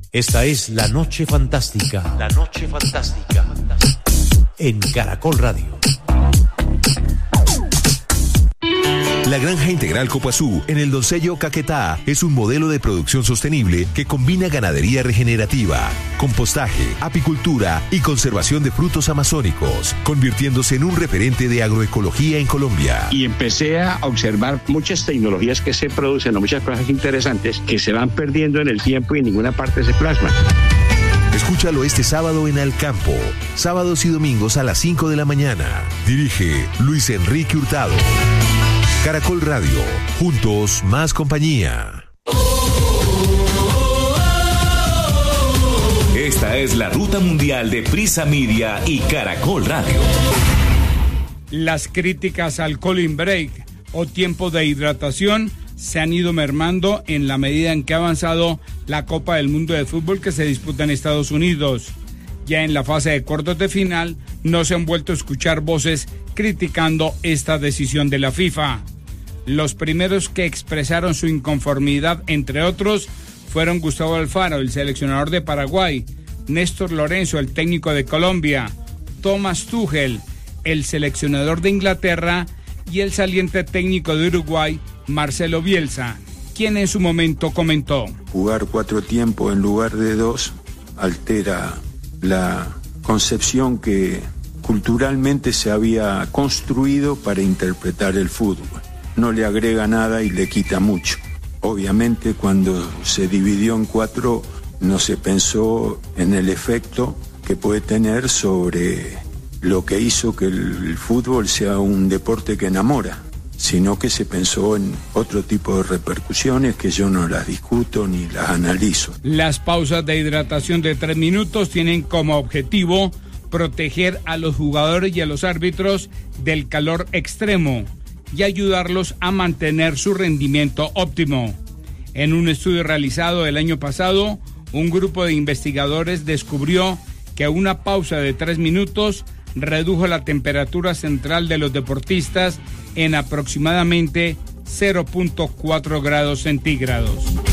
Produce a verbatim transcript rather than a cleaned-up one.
Esta es La Noche Fantástica. La Noche Fantástica. En Caracol Radio. La Granja Integral Copuazú, en el Doncello Caquetá, es un modelo de producción sostenible que combina ganadería regenerativa, compostaje, apicultura y conservación de frutos amazónicos, convirtiéndose en un referente de agroecología en Colombia. Y empecé a observar muchas tecnologías que se producen, o muchas cosas interesantes que se van perdiendo en el tiempo y en ninguna parte se plasman. Escúchalo este sábado en Al Campo, sábados y domingos a las cinco de la mañana. Dirige Luis Enrique Hurtado. Caracol Radio, juntos más compañía. Esta es la ruta mundial de Prisa Media y Caracol Radio. Las críticas al cooling break o tiempo de hidratación se han ido mermando en la medida en que ha avanzado la Copa del Mundo de Fútbol que se disputa en Estados Unidos. Ya en la fase de cuartos de final no se han vuelto a escuchar voces criticando esta decisión de la FIFA. Los primeros que expresaron su inconformidad, entre otros, fueron Gustavo Alfaro, el seleccionador de Paraguay, Néstor Lorenzo, el técnico de Colombia, Thomas Tuchel, el seleccionador de Inglaterra, y el saliente técnico de Uruguay, Marcelo Bielsa, quien en su momento comentó: jugar cuatro tiempos en lugar de dos altera la concepción que culturalmente se había construido para interpretar el fútbol. No le agrega nada y le quita mucho. Obviamente cuando se dividió en cuatro no se pensó en el efecto que puede tener sobre lo que hizo que el fútbol sea un deporte que enamora, sino que se pensó en otro tipo de repercusiones que yo no las discuto ni las analizo. Las pausas de hidratación de tres minutos tienen como objetivo proteger a los jugadores y a los árbitros del calor extremo y ayudarlos a mantener su rendimiento óptimo. En un estudio realizado el año pasado, un grupo de investigadores descubrió que una pausa de tres minutos redujo la temperatura central de los deportistas en aproximadamente cero punto cuatro grados centígrados.